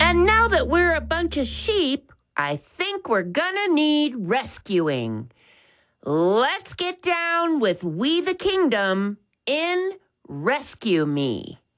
And now that we're a bunch of sheep, I think we're gonna need rescuing. Let's get down with We the Kingdom in Rescue Me.